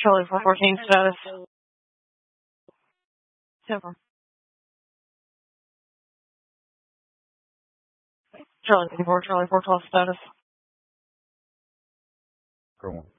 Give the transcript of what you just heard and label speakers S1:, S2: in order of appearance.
S1: Charlie 414 status. Over. Charlie 4, Charlie 412 status.
S2: Go on.